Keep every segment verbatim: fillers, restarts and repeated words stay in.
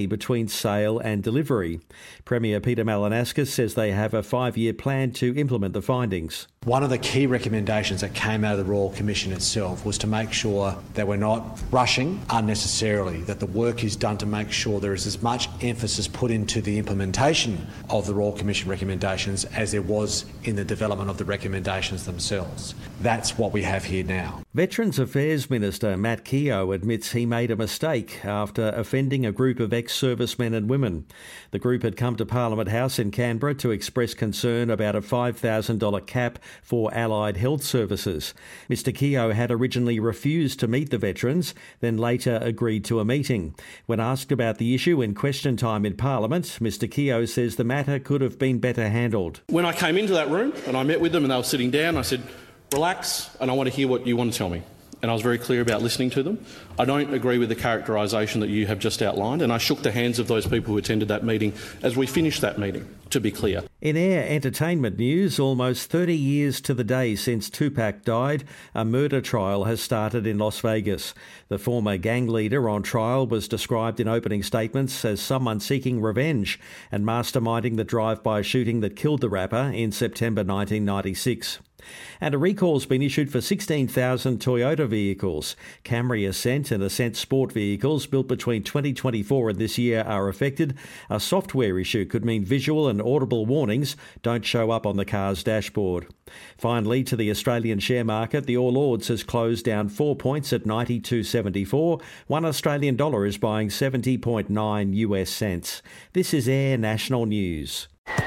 between sale and delivery. Premier Peter Malinauskas says they have a five-year plan to implement the findings. One of the key recommendations that came out of the Royal Commission itself was to make sure that we're not rushing unnecessarily, that the work is done to make sure there is as much emphasis put into the implementation of the Royal Commission recommendations as there was in the development of the recommendations themselves. That's what we have here now. Veterans Affairs Minister Matt Keogh admits he made a mistake after offending a group of ex-servicemen and women. The group had come to Parliament House in Canberra to express concern about a five thousand dollars cap for allied health services. Mister Keogh had originally refused to meet the veterans, then later agreed to a meeting. When asked about the issue in question time in Parliament, Mister Keogh says the matter could have been better handled. When I came into that room and I met with them and they were sitting down, I said, relax, and I want to hear what you want to tell me. And I was very clear about listening to them. I don't agree with the characterisation that you have just outlined, and I shook the hands of those people who attended that meeting as we finished that meeting, to be clear. In air entertainment news, almost thirty years to the day since Tupac died, a murder trial has started in Las Vegas. The former gang leader on trial was described in opening statements as someone seeking revenge and masterminding the drive-by shooting that killed the rapper in September nineteen ninety-six. And a recall's been issued for sixteen thousand Toyota vehicles. Camry Ascent and Ascent Sport vehicles built between twenty twenty-four and this year are affected. A software issue could mean visual and audible warnings don't show up on the car's dashboard. Finally, to the Australian share market, the All Ords has closed down four points at ninety-two seventy-four. One Australian dollar is buying seventy point nine U S cents. This is Air National News.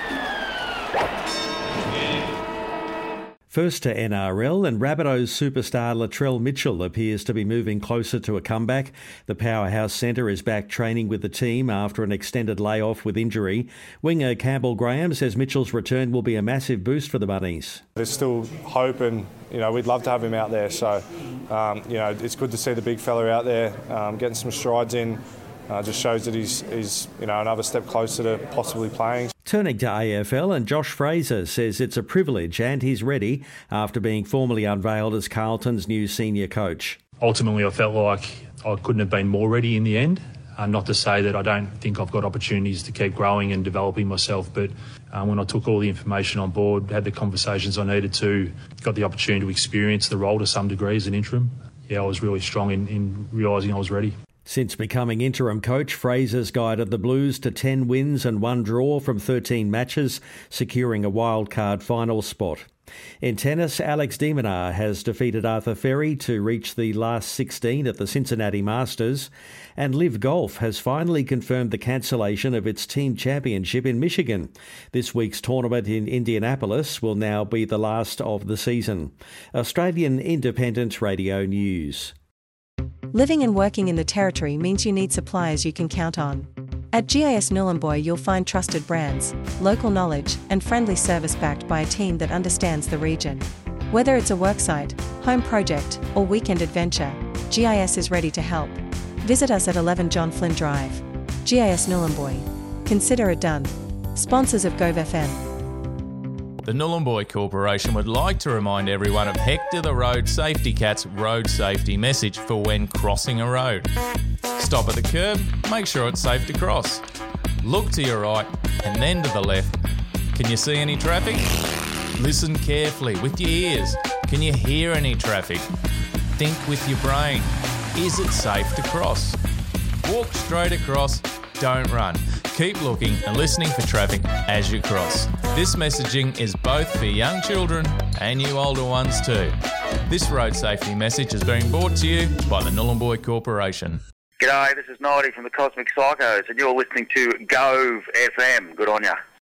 First to N R L, and Rabbitohs superstar Latrell Mitchell appears to be moving closer to a comeback. The Powerhouse centre is back training with the team after an extended layoff with injury. Winger Campbell Graham says Mitchell's return will be a massive boost for the Bunnies. There's still hope, and you know we'd love to have him out there. So um, you know it's good to see the big fella out there um, getting some strides in. Uh, just shows that he's, he's you know another step closer to possibly playing. Turning to A F L, and Josh Fraser says it's a privilege and he's ready after being formally unveiled as Carlton's new senior coach. Ultimately, I felt like I couldn't have been more ready in the end. Uh, not to say that I don't think I've got opportunities to keep growing and developing myself, but uh, when I took all the information on board, had the conversations I needed to, got the opportunity to experience the role to some degree as an interim, yeah, I was really strong in, in realising I was ready. Since becoming interim coach, Fraser's guided the Blues to ten wins and one draw from thirteen matches, securing a wildcard final spot. In tennis, Alex de Minaur has defeated Arthur Ferry to reach the last sixteen at the Cincinnati Masters, and Liv Golf has finally confirmed the cancellation of its team championship in Michigan. This week's tournament in Indianapolis will now be the last of the season. Australian Independent Radio News. Living and working in the Territory means you need suppliers you can count on. At G I S Nhulunbuy you'll find trusted brands, local knowledge, and friendly service backed by a team that understands the region. Whether it's a worksite, home project, or weekend adventure, G I S is ready to help. Visit us at eleven John Flynn Drive. G I S Nhulunbuy. Consider it done. Sponsors of Gove F M. The Nhulunbuy Corporation would like to remind everyone of Hector the Road Safety Cat's road safety message for when crossing a road. Stop at the curb, make sure it's safe to cross. Look to your right and then to the left. Can you see any traffic? Listen carefully with your ears. Can you hear any traffic? Think with your brain. Is it safe to cross? Walk straight across, don't run. Keep looking and listening for traffic as you cross. This messaging is both for young children and you older ones too. This road safety message is being brought to you by the Nhulunbuy Corporation. G'day, this is Nighty from the Cosmic Psychos and you're listening to Gove F M. Good on ya.